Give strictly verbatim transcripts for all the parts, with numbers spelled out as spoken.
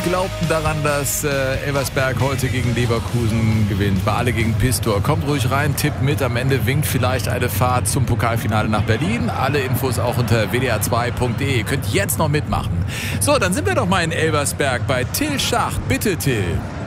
glaubten daran, dass äh, Elversberg heute gegen Leverkusen gewinnt. War alle gegen Pistor. Kommt ruhig rein, tippt mit. Am Ende winkt vielleicht eine Fahrt zum Pokalfinale nach Berlin. Alle Infos auch unter w d r zwei punkt d e. Ihr könnt jetzt noch mitmachen. So, dann sind wir doch mal in Elversberg bei Till Schacht. Bitte, Till.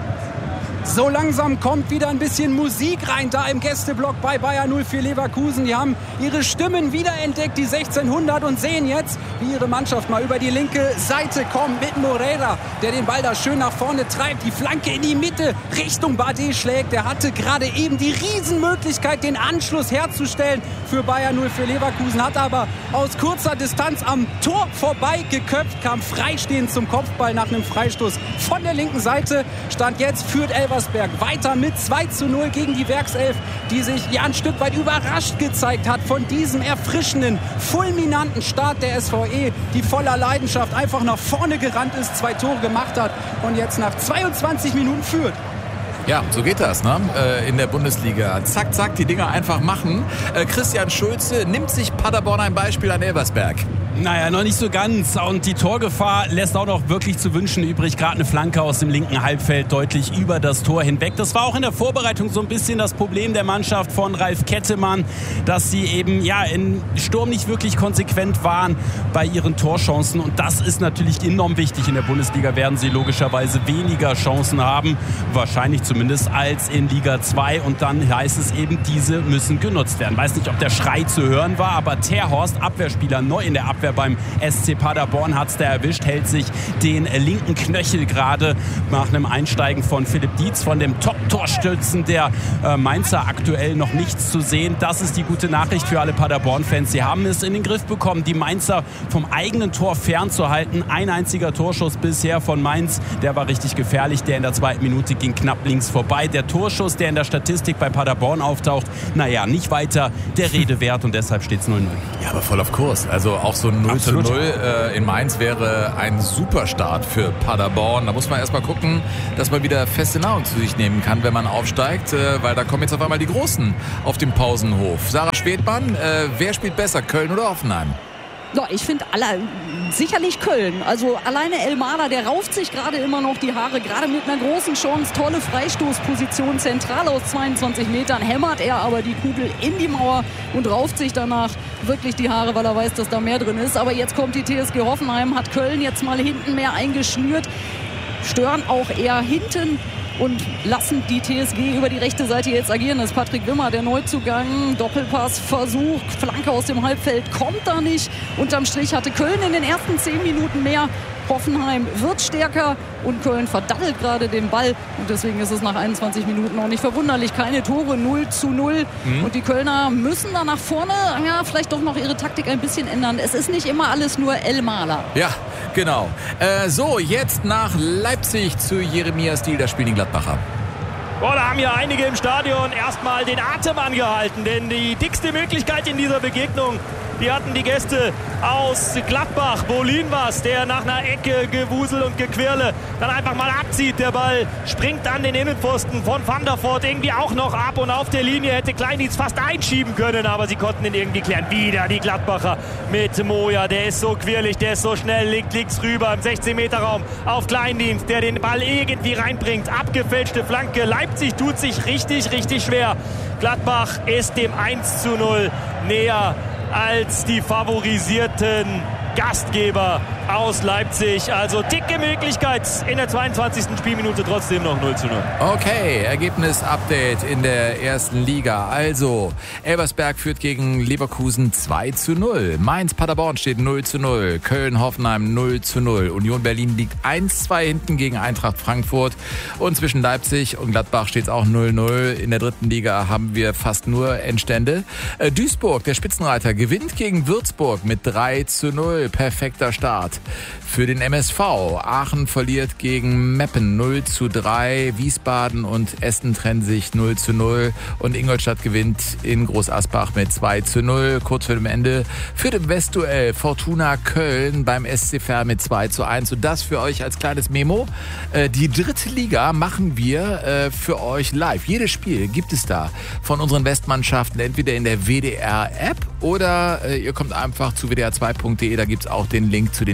So langsam kommt wieder ein bisschen Musik rein da im Gästeblock bei Bayer null vier Leverkusen. Die haben ihre Stimmen wiederentdeckt, die sechzehnhundert, und sehen jetzt, wie ihre Mannschaft mal über die linke Seite kommt mit Moreira, der den Ball da schön nach vorne treibt. Die Flanke in die Mitte Richtung Bardet schlägt. Der hatte gerade eben die Riesenmöglichkeit, den Anschluss herzustellen für Bayer null vier Leverkusen, hat aber aus kurzer Distanz am Tor vorbei geköpft, kam freistehend zum Kopfball nach einem Freistoß von der linken Seite. Stand jetzt, führt Elversberg weiter mit zwei zu null gegen die Werkself, die sich ja ein Stück weit überrascht gezeigt hat von diesem erfrischenden, fulminanten Start der S V E, die voller Leidenschaft einfach nach vorne gerannt ist, zwei Tore gemacht hat und jetzt nach zweiundzwanzig Minuten führt. Ja, so geht das, ne? Äh, in der Bundesliga. Zack, zack, die Dinger einfach machen. Äh, Christian Schulze nimmt sich Paderborn ein Beispiel an Elversberg. Naja, noch nicht so ganz. Und die Torgefahr lässt auch noch wirklich zu wünschen übrig. Gerade eine Flanke aus dem linken Halbfeld deutlich über das Tor hinweg. Das war auch in der Vorbereitung so ein bisschen das Problem der Mannschaft von Ralf Kettemann, dass sie eben ja in Sturm nicht wirklich konsequent waren bei ihren Torchancen. Und das ist natürlich enorm wichtig. In der Bundesliga werden sie logischerweise weniger Chancen haben, wahrscheinlich zumindest, als in Liga zwei. Und dann heißt es eben, diese müssen genutzt werden. Weiß nicht, ob der Schrei zu hören war, aber Terhorst, Abwehrspieler, neu in der Abwehr beim S C Paderborn, hat es da erwischt, hält sich den linken Knöchel gerade nach einem Einsteigen von Philipp Dietz, von dem Top-Torstützen der äh, Mainzer, aktuell noch nichts zu sehen. Das ist die gute Nachricht für alle Paderborn-Fans. Sie haben es in den Griff bekommen, die Mainzer vom eigenen Tor fernzuhalten. Ein einziger Torschuss bisher von Mainz, der war richtig gefährlich. Der in der zweiten Minute ging knapp links vorbei. Der Torschuss, der in der Statistik bei Paderborn auftaucht, naja, nicht weiter der Rede wert, und deshalb steht es null null. Ja, aber voll auf Kurs. Also auch so null zu null äh, in Mainz wäre ein Superstart für Paderborn. Da muss man erstmal gucken, dass man wieder feste Nahrung zu sich nehmen kann, wenn man aufsteigt, äh, weil da kommen jetzt auf einmal die Großen auf dem Pausenhof. Sarah Schwedmann, äh, wer spielt besser, Köln oder Hoffenheim? Ja, ich finde alle sicherlich Köln. Also alleine Elmader, der rauft sich gerade immer noch die Haare, gerade mit einer großen Chance, tolle Freistoßposition, zentral aus zweiundzwanzig Metern, hämmert er aber die Kugel in die Mauer und rauft sich danach wirklich die Haare, weil er weiß, dass da mehr drin ist. Aber jetzt kommt die T S G Hoffenheim, hat Köln jetzt mal hinten mehr eingeschnürt, stören auch eher hinten und lassen die T S G über die rechte Seite jetzt agieren. Das ist Patrick Wimmer, der Neuzugang. Doppelpassversuch, Flanke aus dem Halbfeld kommt da nicht. Unterm Strich hatte Köln in den ersten zehn Minuten mehr. Hoffenheim wird stärker und Köln verdattelt gerade den Ball. Und deswegen ist es nach einundzwanzig Minuten auch nicht verwunderlich. Keine Tore, null zu null. Mhm. Und die Kölner müssen da nach vorne, ja, vielleicht doch noch ihre Taktik ein bisschen ändern. Es ist nicht immer alles nur Elmader. Ja, genau. Äh, so, jetzt nach Leipzig zu Jeremia Stiel. Da spielen die Gladbacher. Boah, da haben ja einige im Stadion erstmal den Atem angehalten, denn die dickste Möglichkeit in dieser Begegnung, die hatten die Gäste aus Gladbach. Bolin was, der nach einer Ecke Gewusel und Gequirle dann einfach mal abzieht. Der Ball springt an den Innenpfosten von Van der Voort irgendwie auch noch ab, und auf der Linie hätte Kleindienst fast einschieben können, aber sie konnten ihn irgendwie klären. Wieder die Gladbacher mit Moja, der ist so quirlig, der ist so schnell, liegt links rüber im sechzehn Meter Raum auf Kleindienst, der den Ball irgendwie reinbringt. Abgefälschte Flanke. Leipzig tut sich richtig, richtig schwer. Gladbach ist dem eins zu null näher als die favorisierten Gastgeber aus Leipzig. Also dicke Möglichkeit in der zweiundzwanzigsten Spielminute, trotzdem noch null zu null. Okay, Ergebnis-Update in der ersten Liga. Also, Elversberg führt gegen Leverkusen zwei zu null. Mainz-Paderborn steht null zu null. Köln-Hoffenheim null zu null. Union Berlin liegt eins zwei hinten gegen Eintracht Frankfurt. Und zwischen Leipzig und Gladbach steht es auch null null. In der dritten Liga haben wir fast nur Endstände. Äh, Duisburg, der Spitzenreiter, gewinnt gegen Würzburg mit drei zu null. Perfekter Start für den M S V. Aachen verliert gegen Meppen null zu drei. Wiesbaden und Essen trennen sich null zu null. Und Ingolstadt gewinnt in Groß Asbach mit zwei zu null. Kurz vor dem Ende führt im Westduell Fortuna Köln beim S C Verl mit zwei zu eins. Und das für euch als kleines Memo. Die dritte Liga machen wir für euch live. Jedes Spiel gibt es da von unseren Westmannschaften entweder in der W D R-App oder ihr kommt einfach zu w d r zwei punkt d e. Da gibt es auch den Link zu den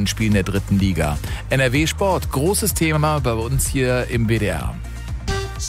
Spielen der dritten Liga. N R W Sport, großes Thema bei uns hier im W D R.